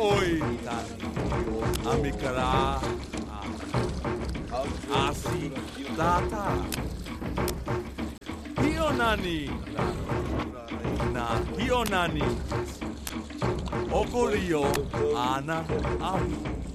oi tani. Amikara. Asi tata. Hionani. Na hionani. Okorio ana amu.